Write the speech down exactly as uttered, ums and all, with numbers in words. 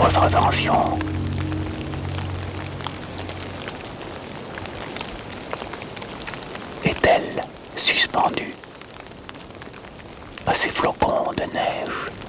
votre attention. Est-elle suspendue à ces flocons de neige?